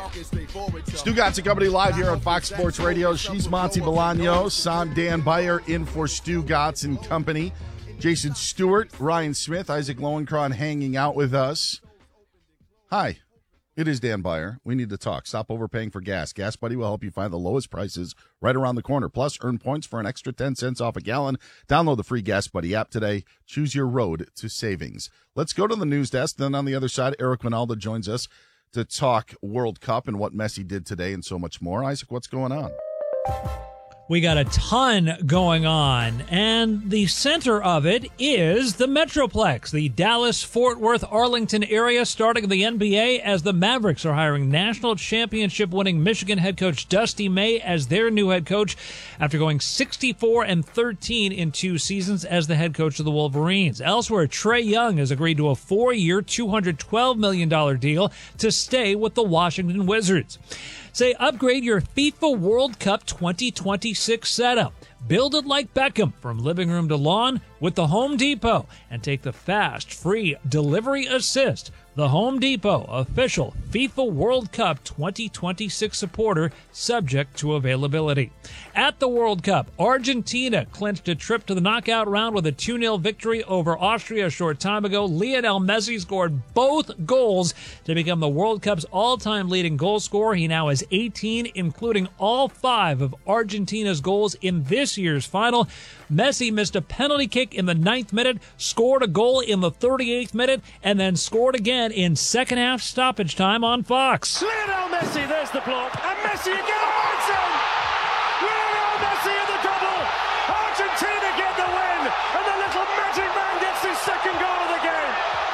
Stugotz and Company live here on Fox Sports Radio. She's Monty Bolaños. I'm Dan Beyer in for Stugotz and Company. Jason Stewart, Ryan Smith, Isaac Lowenkron hanging out with us. Hi, it is Dan Beyer. We need to talk. Stop overpaying for gas. Gas Buddy will help you find the lowest prices right around the corner. Plus, earn points for an extra 10 cents off a gallon. Download the free Gas Buddy app today. Choose your road to savings. Let's go to the news desk. Then on the other side, Eric Wynalda joins us to talk World Cup and what Messi did today and so much more. Isaac, what's going on? We got a ton going on, and the center of it is the Metroplex, the Dallas-Fort Worth-Arlington area, starting the NBA as the Mavericks are hiring national championship-winning Michigan head coach Dusty May as their new head coach after going 64-13 in 2 seasons as the head coach of the Wolverines. Elsewhere, Trae Young has agreed to a 4-year, $212 million deal to stay with the Washington Wizards. Say, upgrade your FIFA World Cup 2026 setup. Build it like Beckham from living room to lawn with the Home Depot and take the fast, free delivery assist. The Home Depot, official FIFA World Cup 2026 supporter, subject to availability. At the World Cup, Argentina clinched a trip to the knockout round with a 2-0 victory over Austria a short time ago. Lionel Messi scored both goals to become the World Cup's all-time leading goal scorer. He now has 18, including all 5 of Argentina's goals in this year's final. Messi missed a penalty kick in the 9th minute, scored a goal in the 38th minute, and then scored again in second half stoppage time on Fox. Lionel Messi, there's the block, and Messi again, Martin! Lionel Messi in the double! Argentina get the win, and the little magic man gets his second goal of the game!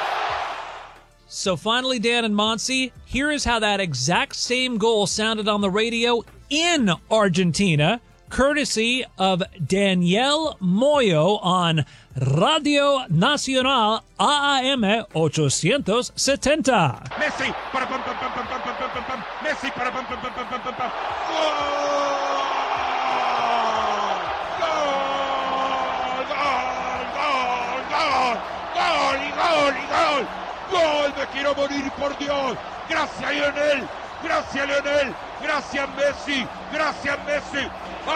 So finally, Dan and Monty, here is how that exact same goal sounded on the radio in Argentina, courtesy of Daniel Moyo on Radio Nacional AM 870. Messi para pam pam pam pam pam pam pam pam. Messi para pam pam pam pam pam pam pam. Gol. Gol, me quiero morir por Dios. Gracias Lionel. Gracias Lionel. Gracias Messi. Gracias Messi.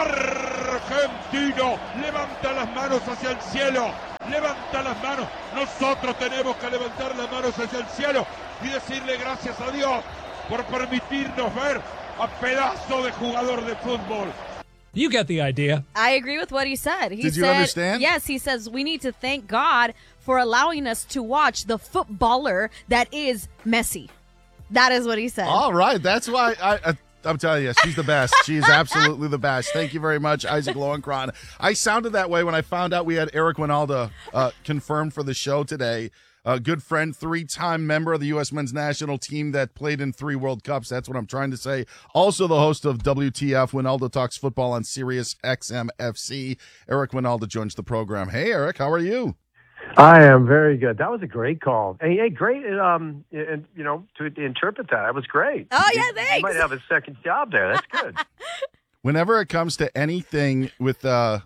Argentino, levanta las manos hacia el cielo, levanta las manos. Nosotros tenemos que levantar las manos hacia el cielo y decirle gracias a Dios por permitirnos ver a pedazo de jugador de fútbol. You get the idea. I agree with what he said. Did you understand? Yes, he says we need to thank God for allowing us to watch the footballer that is Messi. That is what he said. All right, that's why I'm telling you, she's the best. She is absolutely the best. Thank you very much, Isaac Lowenkron. I sounded that way when I found out we had Eric Wynalda confirmed for the show today. A good friend, 3-time member of the U.S. men's national team that played in 3 World Cups. That's what I'm trying to say. Also the host of WTF, Wynalda Talks Football on Sirius XM FC. Eric Wynalda joins the program. Hey, Eric, how are you? I am very good. That was a great call. Hey, great. And to interpret that was great. Oh yeah, thanks. You might have a second job there. That's good. Whenever it comes to anything with the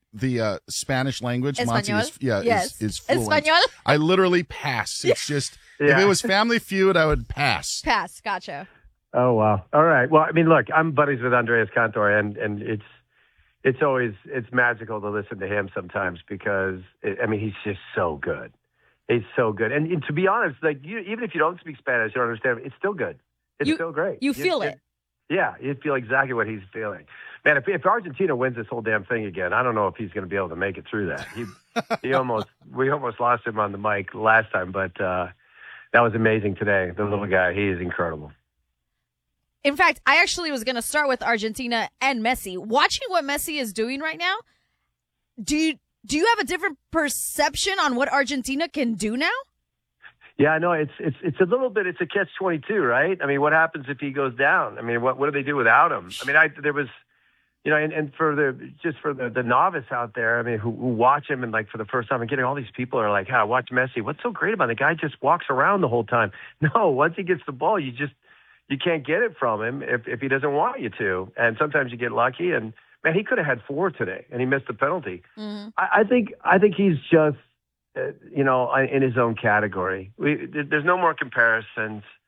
Spanish language, Monty is fluent. Espanol? I literally pass. It's just if it was Family Feud, I would pass. Pass. Gotcha. Oh wow. All right. Well, I mean, look, I'm buddies with Andreas Cantor, and it's always magical to listen to him sometimes because he's just so good. He's so good, and to be honest, like even if you don't speak Spanish, you don't understand. It's still good. It's still great. You feel it. Yeah, you feel exactly what he's feeling. Man, if Argentina wins this whole damn thing again, I don't know if he's going to be able to make it through that. We almost lost him on the mic last time, but that was amazing today. The little guy, he is incredible. In fact, I actually was going to start with Argentina and Messi. Watching what Messi is doing right now, do you have a different perception on what Argentina can do now? Yeah, I know it's a little bit. It's a catch-22, right? I mean, what happens if he goes down? I mean, what do they do without him? I mean, there was, and for the novice out there, I mean, who watch him and like for the first time and getting all these people are like, watch Messi. What's so great about it? The guy just walks around the whole time. No, once he gets the ball, you can't get it from him if he doesn't want you to. And sometimes you get lucky. And man, he could have had 4 today, and he missed the penalty. Mm-hmm. I think he's just. In his own category. There's no more comparisons.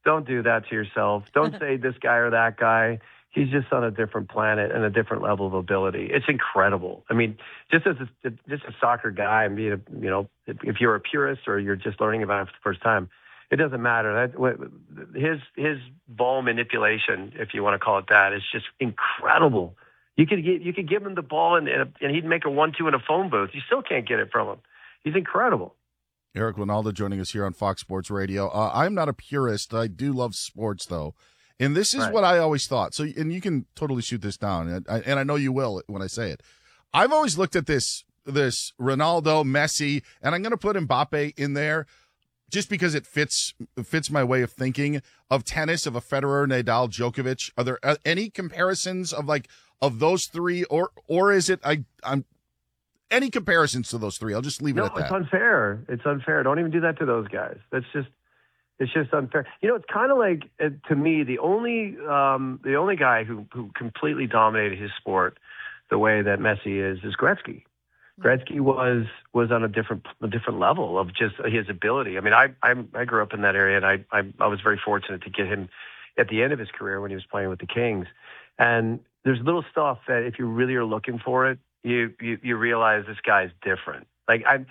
Don't do that to yourself. Don't say this guy or that guy. He's just on a different planet and a different level of ability. It's incredible. I mean, just as a soccer guy, and being if you're a purist or you're just learning about it for the first time, it doesn't matter. His ball manipulation, if you want to call it that, is just incredible. You could give him the ball and he'd make a 1-2 in a phone booth. You still can't get it from him. He's incredible. Eric Wynalda joining us here on Fox Sports Radio. I'm not a purist. I do love sports, though. And this is what I always thought. So, and you can totally shoot this down, and I know you will when I say it. I've always looked at this Ronaldo, Messi, and I'm going to put Mbappe in there just because it fits my way of thinking of tennis, of a Federer, Nadal, Djokovic. Are there any comparisons of those three, or is it I'm any comparisons to those three? I'll just leave it at that. It's unfair. It's unfair. Don't even do that to those guys. It's just unfair. It's kind of like, to me, the only guy who completely dominated his sport the way that Messi is Gretzky. Gretzky was on a different level of just his ability. I mean, I grew up in that area, and I was very fortunate to get him at the end of his career when he was playing with the Kings. And there's little stuff that if you really are looking for it, you realize this guy's different. Like I'm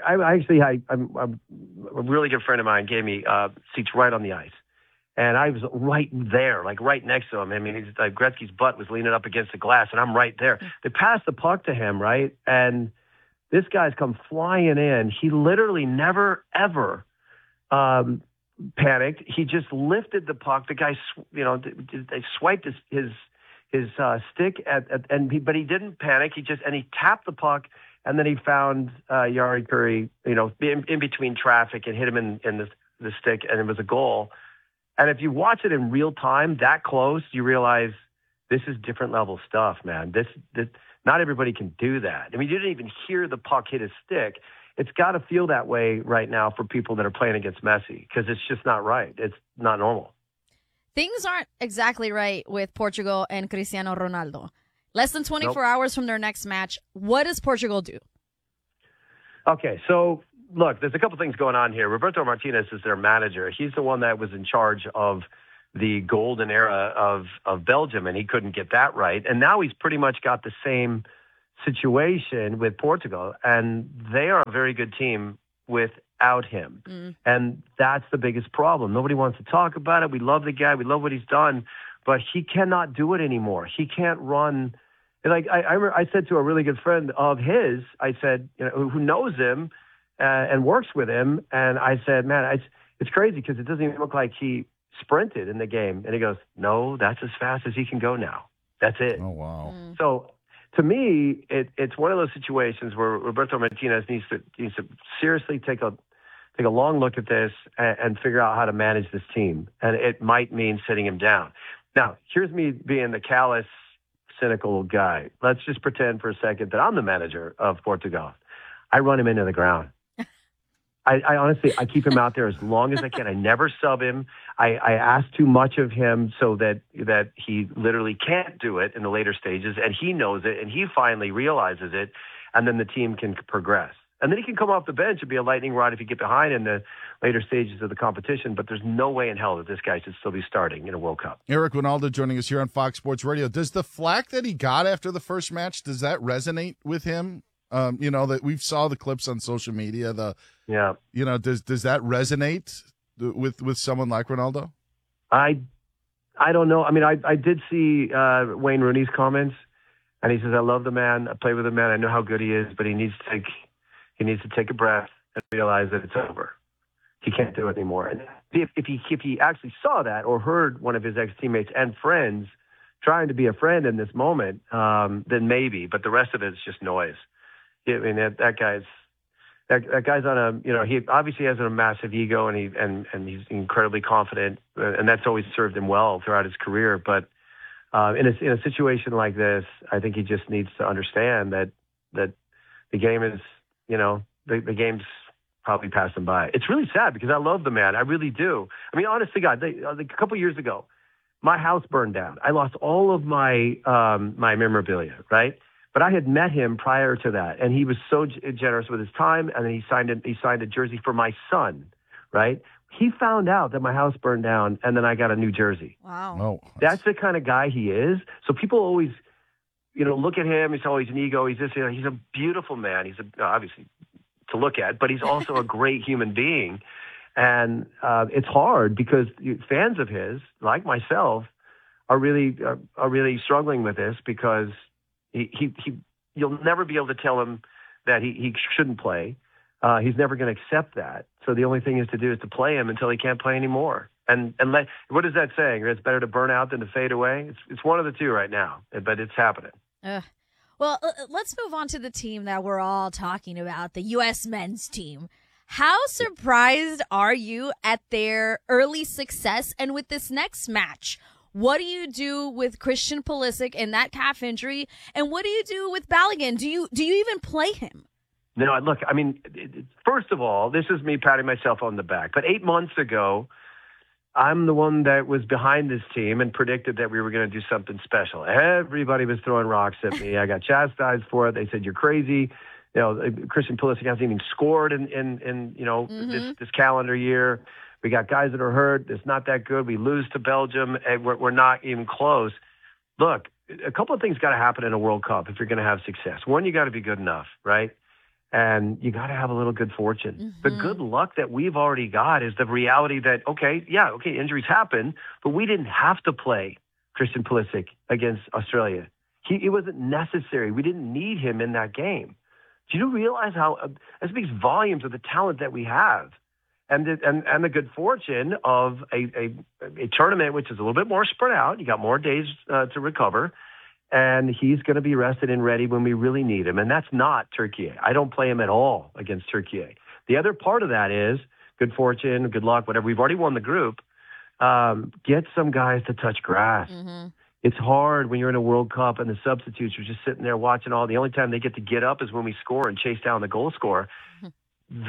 a really good friend of mine gave me seats right on the ice, and I was right there, like right next to him. I mean, Gretzky's butt was leaning up against the glass, and I'm right there. They passed the puck to him, right, and this guy's come flying in. He literally never ever panicked. He just lifted the puck. The guy, they swiped his stick but he didn't panic. He tapped the puck. And then he found Jari Kurri, in between traffic and hit him in the stick, and it was a goal. And if you watch it in real time, that close, you realize this is different level stuff, man. This not everybody can do that. I mean, you didn't even hear the puck hit his stick. It's got to feel that way right now for people that are playing against Messi because it's just not right. It's not normal. Things aren't exactly right with Portugal and Cristiano Ronaldo. Less than 24 hours from their next match. What does Portugal do? Okay, so look, there's a couple things going on here. Roberto Martinez is their manager. He's the one that was in charge of the golden era of Belgium, and he couldn't get that right. And now he's pretty much got the same situation with Portugal, and they are a very good team without him. And that's the biggest problem. Nobody wants to talk about it. We love the guy. We love what he's done, but he cannot do it anymore. He can't run. Like I said to a really good friend of his, I said, who knows him and works with him, and I said, man, it's crazy because it doesn't even look like he sprinted in the game. And he goes, no, that's as fast as he can go now. That's it. Oh, wow. So to me, it's one of those situations where Roberto Martinez needs to seriously take a long look at this and figure out how to manage this team. And it might mean sitting him down. Now, here's me being the callous, cynical guy. Let's just pretend for a second that I'm the manager of Portugal. I run him into the ground. I honestly, I keep him out there as long as I can. I never sub him. I ask too much of him so that he literally can't do it in the later stages, and he knows it, and he finally realizes it, and then the team can progress. And then he can come off the bench and be a lightning rod if you get behind in the later stages of the competition. But there's no way in hell that this guy should still be starting in a World Cup. Eric Wynalda joining us here on Fox Sports Radio. Does the flack that he got after the first match, does that resonate with him? That we've saw the clips on social media. Does that resonate with someone like Ronaldo? I don't know. I mean, I did see Wayne Rooney's comments, and he says, "I love the man. I play with the man. I know how good he is, but he needs to take a breath and realize that it's over. He can't do it anymore." And if he actually saw that or heard one of his ex-teammates and friends trying to be a friend in this moment, then maybe. But the rest of it is just noise. I mean, that guy's on a, he obviously has a massive ego, and he's incredibly confident, and that's always served him well throughout his career. But in a situation like this, I think he just needs to understand that the game is, the game's probably passed him by. It's really sad because I love the man. I really do. I mean, honest to God, a couple years ago, my house burned down. I lost all of my my memorabilia, right? But I had met him prior to that, and he was so generous with his time, and then he signed a jersey for my son, right? He found out that my house burned down, and then I got a new jersey. Wow. Oh, That's the kind of guy he is. So people always, look at him. He's always an ego. He's this. He's a beautiful man. He's obviously to look at, but he's also a great human being. And it's hard because fans of his, like myself, are really struggling with this because you'll never be able to tell him that he shouldn't play. He's never going to accept that. So the only thing is to play him until he can't play anymore. And what is that saying? It's better to burn out than to fade away. It's one of the two right now, but it's happening. Well, let's move on to the team that we're all talking about, the U.S. men's team. How surprised are you at their early success? And with this next match, what do you do with Christian Pulisic and that calf injury? And what do you do with Balogun? Do you even play him? No, look, I mean, first of all, this is me patting myself on the back. But 8 months ago, I'm the one that was behind this team and predicted that we were going to do something special. Everybody was throwing rocks at me. I got chastised for it. They said, you're crazy. Christian Pulisic hasn't even scored in this calendar year. We got guys that are hurt. It's not that good. We lose to Belgium, and we're not even close. Look, a couple of things got to happen in a World Cup if you're going to have success. One, you got to be good enough, right? And you got to have a little good fortune. Mm-hmm. The good luck that we've already got is the reality that, injuries happen, but we didn't have to play Christian Pulisic against Australia. It wasn't necessary. We didn't need him in that game. Do you realize how that speaks volumes of the talent that we have and the good fortune of a tournament, which is a little bit more spread out. You got more days to recover. And he's going to be rested and ready when we really need him. And that's not Turkey. I don't play him at all against Turkey. The other part of that is good fortune, good luck, whatever. We've already won the group. Get some guys to touch grass. Mm-hmm. It's hard when you're in a World Cup and the substitutes are just sitting there watching all. The only time they get to get up is when we score and chase down the goal scorer. Mm-hmm.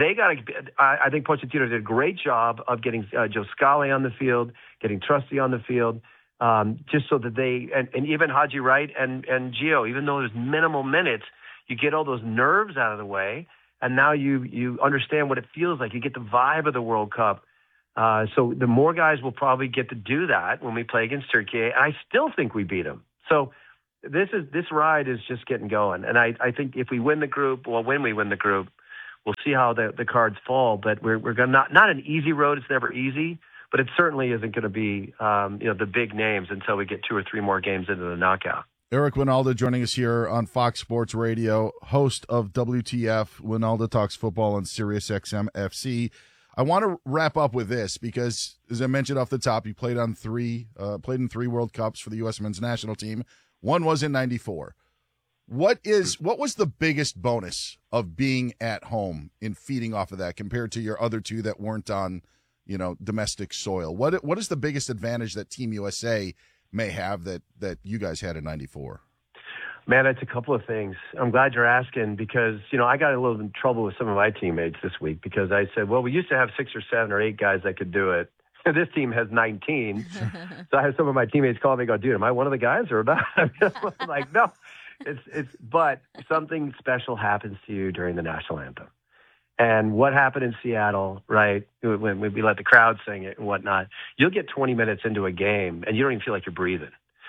I think Pochettino did a great job of getting Joe Scally on the field, getting Trusty on the field. Just so that they, and even Haji Wright and Gio, even though there's minimal minutes, you get all those nerves out of the way, and now you understand what it feels like. You get the vibe of the World Cup. So the more guys will probably get to do that when we play against Turkey, and I still think we beat them. So this ride is just getting going, and I think if we win the group, when we win the group, we'll see how the cards fall. But we're going not an easy road. It's never easy. But it certainly isn't going to be, the big names until we get 2 or 3 more games into the knockout. Eric Wynalda joining us here on Fox Sports Radio, host of WTF, Wynalda Talks Football on Sirius XM FC. I want to wrap up with this because, as I mentioned off the top, you played in 3 World Cups for the U.S. men's national team. One was in '94. What was the biggest bonus of being at home in feeding off of that compared to your other 2 that weren't on domestic soil? What is the biggest advantage that Team USA may have that you guys had in '94? Man, it's a couple of things. I'm glad you're asking because, I got a little in trouble with some of my teammates this week because I said, well, we used to have 6 or 7 or 8 guys that could do it. This team has 19. So I had some of my teammates call me and go, dude, am I one of the guys or not? I'm like, no. But something special happens to you during the national anthem. And what happened in Seattle, right, when we let the crowd sing it and whatnot, you'll get 20 minutes into a game and you don't even feel like you're breathing.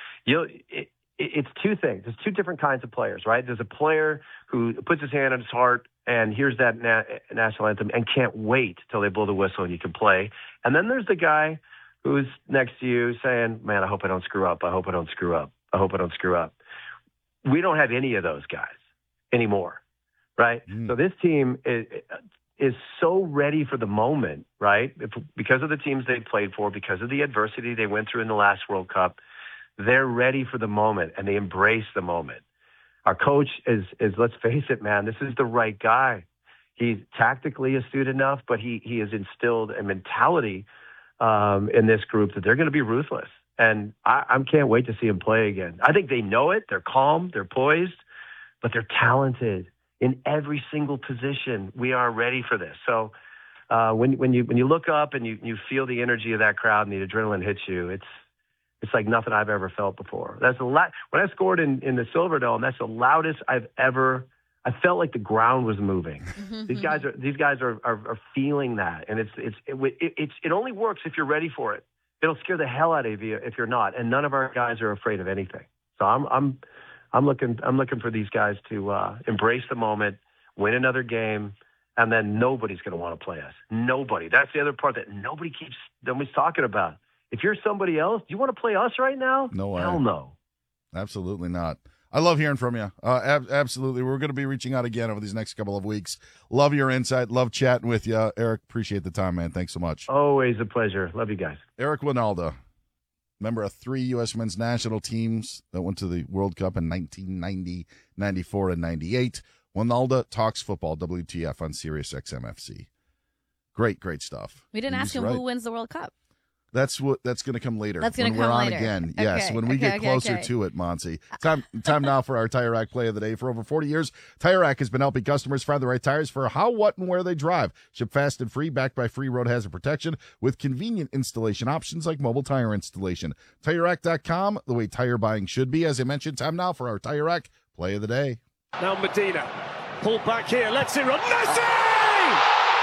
It's 2 things. There's 2 different kinds of players, right? There's a player who puts his hand on his heart and hears that national anthem and can't wait till they blow the whistle and you can play. And then there's the guy who's next to you saying, man, I hope I don't screw up. I hope I don't screw up. I hope I don't screw up. We don't have any of those guys anymore. Right. So this team is so ready for the moment, right? Because of the teams they played for, because of the adversity they went through in the last World Cup, they're ready for the moment and they embrace the moment. Our coach is let's face it, man, this is the right guy. He's tactically astute enough, but he has instilled a mentality in this group that they're going to be ruthless. And I can't wait to see him play again. I think they know it. They're calm. They're poised, but they're talented. In every single position, we are ready for this. So when you look up and you feel the energy of that crowd and the adrenaline hits you, it's like nothing I've ever felt before. That's a lot. When I scored in the Silverdome, that's the loudest I've ever I felt like the ground was moving. These guys are feeling that, and it only works if you're ready for it. It'll scare the hell out of you if you're not, and none of our guys are afraid of anything. So I'm looking for these guys to embrace the moment, win another game, and then nobody's going to want to play us. Nobody. That's the other part that nobody's talking about. If you're somebody else, do you want to play us right now? No way. Hell no. Absolutely not. I love hearing from you. Absolutely. We're going to be reaching out again over these next couple of weeks. Love your insight. Love chatting with you. Eric, appreciate the time, man. Thanks so much. Always a pleasure. Love you guys. Eric Wynalda, member of 3 U.S. men's national teams that went to the World Cup in 1990, 94, and 98. Wynalda Talks Football, WTF on Sirius XM-FC. Great stuff. We didn't ask him who wins the World Cup. That's going to come later. That's going to come come later. When we're on again. Yes, when we get closer to it, Monty. Time now for our Tire Rack play of the day. For over 40 years, Tire Rack has been helping customers find the right tires for how, what, and where they drive. Ship fast and free, backed by free road hazard protection with convenient installation options like mobile tire installation. TireRack.com, the way tire buying should be. As I mentioned, time now for our Tire Rack play of the day. Now Medina, pulled back here, lets it run. Messi!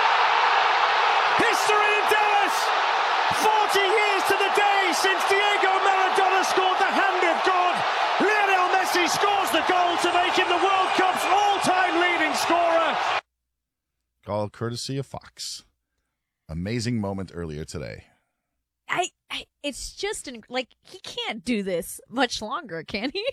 History in Dallas! 40 years to the day since Diego Maradona scored the hand of God. Lionel Messi scores the goal to make him the World Cup's all-time leading scorer. Call courtesy of Fox. Amazing moment earlier today. It's just he can't do this much longer, can he?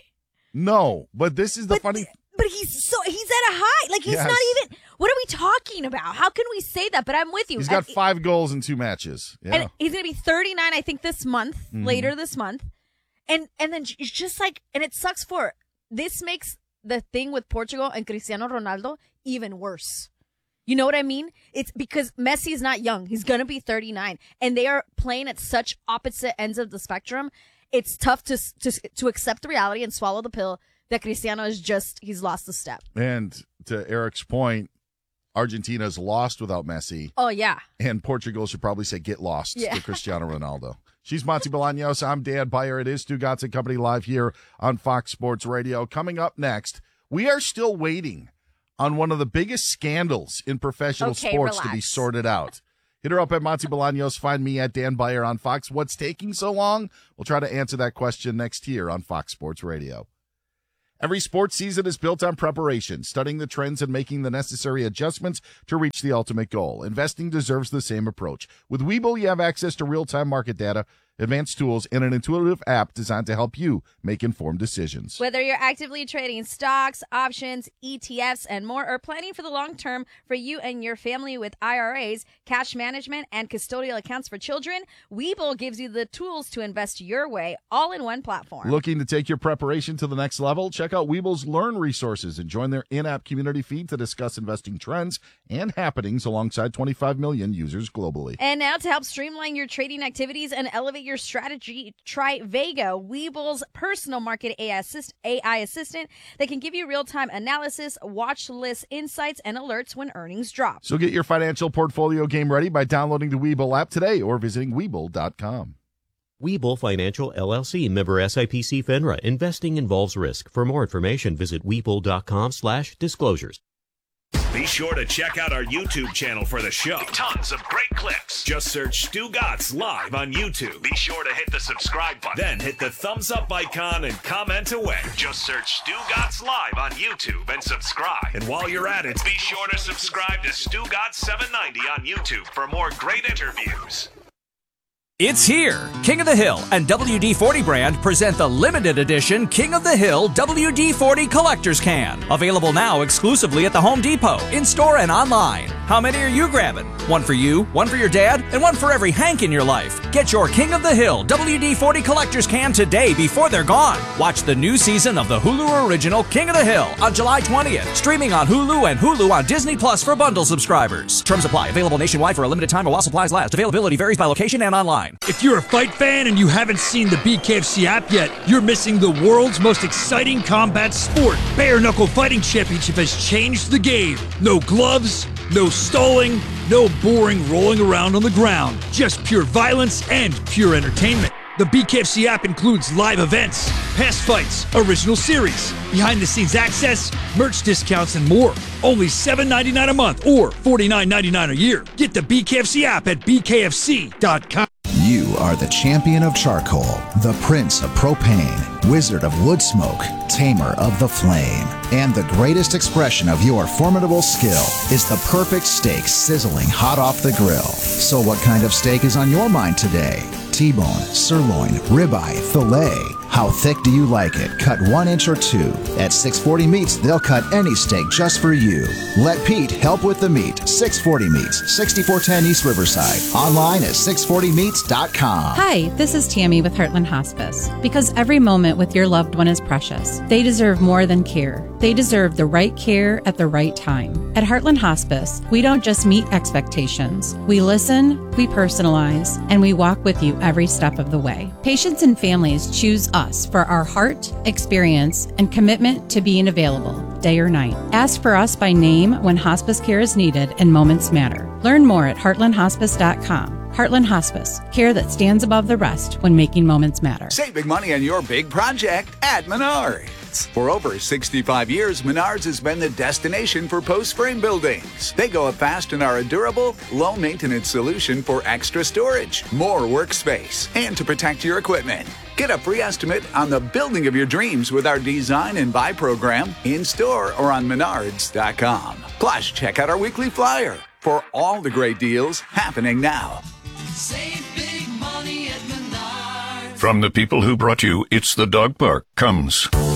No, but this is the funny. But he's at a high. Like, he's not even. What are we talking about? How can we say that? But I'm with you. He's got 5 goals in 2 matches. Yeah. And he's going to be 39, I think, this month, later this month. And then it's just like, and it sucks for, this makes the thing with Portugal and Cristiano Ronaldo even worse. You know what I mean? It's because Messi is not young. He's going to be 39. And they are playing at such opposite ends of the spectrum. It's tough to accept the reality and swallow the pill that Cristiano he's lost a step. And to Eric's point, Argentina's lost without Messi. Oh, yeah. And Portugal should probably say get lost to Cristiano Ronaldo. She's Monty Bolaños. I'm Dan Beyer. It is Stugotz and Company live here on Fox Sports Radio. Coming up next, we are still waiting on one of the biggest scandals in professional sports to be sorted out. Hit her up at Monty Bolaños. Find me at Dan Beyer on Fox. What's taking so long? We'll try to answer that question next here on Fox Sports Radio. Every sports season is built on preparation, studying the trends and making the necessary adjustments to reach the ultimate goal. Investing deserves the same approach. With Webull, you have access to real-time market data, advanced tools, and an intuitive app designed to help you make informed decisions. Whether you're actively trading stocks, options, ETFs, and more, or planning for the long term for you and your family with IRAs, cash management, and custodial accounts for children, Webull gives you the tools to invest your way, all in one platform. Looking to take your preparation to the next level? Check out Webull's Learn resources and join their in-app community feed to discuss investing trends and happenings alongside 25 million users globally. And now to help streamline your trading activities and elevate your strategy, try Vega, Webull's personal market AI assistant that can give you real-time analysis, watch list insights, and alerts when earnings drop. So get your financial portfolio game ready by downloading the Webull app today or visiting Webull.com. Webull Financial, LLC, member SIPC FINRA. Investing involves risk. For more information, visit Webull.com/disclosures. Be sure to check out our YouTube channel for the show. Tons of great clips. Just search Stugotz Live on YouTube. Be sure to hit the subscribe button. Then hit the thumbs up icon and comment away. Just search Stugotz Live on YouTube and subscribe. And while you're at it, be sure to subscribe to Stugotz 790 on YouTube for more great interviews. It's here! King of the Hill and WD-40 brand present the limited edition King of the Hill WD-40 Collector's Can. Available now exclusively at the Home Depot, in-store and online. How many are you grabbing? One for you, one for your dad, and one for every Hank in your life. Get your King of the Hill WD-40 Collector's Can today before they're gone. Watch the new season of the Hulu original King of the Hill on July 20th. Streaming on Hulu and Hulu on Disney Plus for bundle subscribers. Terms apply. Available nationwide for a limited time or while supplies last. Availability varies by location and online. If you're a fight fan and you haven't seen the BKFC app yet, you're missing the world's most exciting combat sport. Bare Knuckle Fighting Championship has changed the game. No gloves, no stalling, no boring rolling around on the ground. Just pure violence and pure entertainment. The BKFC app includes live events, past fights, original series, behind-the-scenes access, merch discounts, and more. Only $7.99 a month or $49.99 a year. Get the BKFC app at bkfc.com. You are the champion of charcoal, the prince of propane, wizard of wood smoke, tamer of the flame. And the greatest expression of your formidable skill is the perfect steak sizzling hot off the grill. So what kind of steak is on your mind today? T-bone, sirloin, ribeye, filet. How thick do you like it? Cut 1 inch or 2. At 640 Meats, they'll cut any steak just for you. Let Pete help with the meat. 640 Meats, 6410 East Riverside. Online at 640meats.com. Hi, this is Tammy with Heartland Hospice. Because every moment with your loved one is precious. They deserve more than care. They deserve the right care at the right time. At Heartland Hospice, we don't just meet expectations. We listen, we personalize, and we walk with you every step of the way. Patients and families choose us for our heart, experience, and commitment to being available, day or night. Ask for us by name when hospice care is needed and moments matter. Learn more at heartlandhospice.com. Heartland Hospice, care that stands above the rest when making moments matter. Save big money on your big project at Menards. For over 65 years, Menards has been the destination for post-frame buildings. They go up fast and are a durable, low-maintenance solution for extra storage, more workspace, and to protect your equipment. Get a free estimate on the building of your dreams with our Design and Buy program in-store or on Menards.com. Plus, check out our weekly flyer for all the great deals happening now. Save big money at Menards. From the people who brought you It's the Dog Park comes